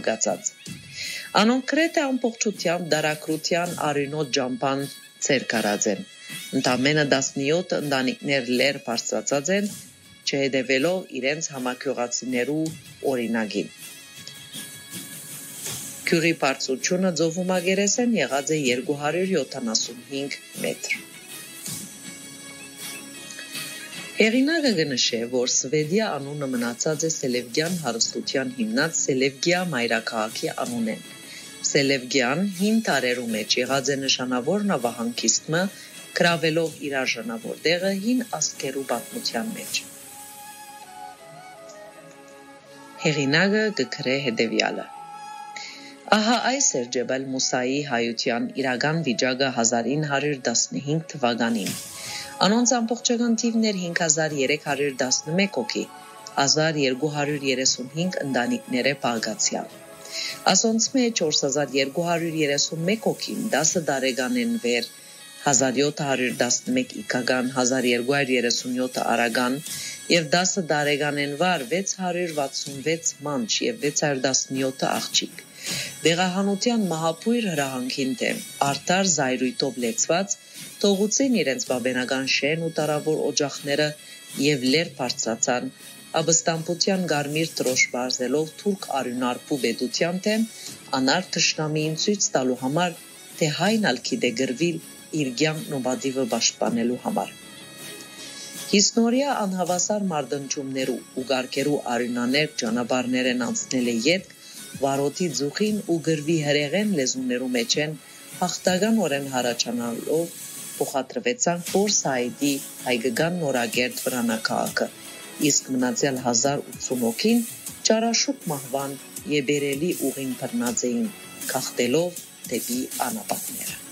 զարգացած։ Անոնք գրեթե ամբողջությամբ դարակրության արյունոտ ջամփան ցերկ արած են։ Ընդամենը 17 ընտանիքներ լեր բարձրացած են, չհետևելով իրենց համագյուղացիներու օրինակին։ Գյուղի բարձրությունը ծովումագերեսեն եղած է 275 մետր։ Հեղինակը կնշե, որ Սվեդիա անունը մնացած է Սելևկյան հարստության հիմնած Սելևկիա մայրաքաղաքի անունեն։ Սելևկյան հին տարերու մեջ եղած է նշանավոր նավահանգիստը, գրավելով իր արժանավոր տեղը հին ազգերու պատմության մեջ։ Հեղինակը կգրե հետևյալը։ Ահա այս էր Ջեբել Մուսայի հայության իրական վիճակը 1915 թվականին։ Անոնց ամբողջական թիվն էր 5311 հոգի, 1235 ընտանիքներ է բաղկացյալ։ Ասոնց մեջ 4231 հոգին 10 տարեկանեն վեր, 1711 իքական, 1237 արական եւ 10 տարեկանեն վար 666 մանչ եւ 617 աղջիկ։ Դեղահանության մահապույր հրահանգին դեմ արդար զայրույթով լեցված թողուցին իրենց բաբենական շեն ու տարավոր օջախները եւ լեր բարձրացան աբստամբության գարմիր տրոշ բարձելով թուրք արյունարբու պետության դեմ անար թշնամիին ցույց տալու համար թե հայն ալքի դե գրվիլ իր կյանքն ու բադիվը պաշտպանելու համար։ Հիսնորիա անհավասար մարդնջումներու ու գարկերու արյունաներ ճանապարհներ են անցնել է յետ վարոթի ձուխին ու գրվի հրեղեն լեզուներու մեջ են հաղթական օրեն հարաճանալով փոխադրվեցան Ֆորսայդի հայկական նորագերտ վրանակահակը, իսկ մնացյալ 1080 հոգին ճարաշուկ մահվան եբերելի ուղին բռնած էին, քաղտելով դեպի անապատները։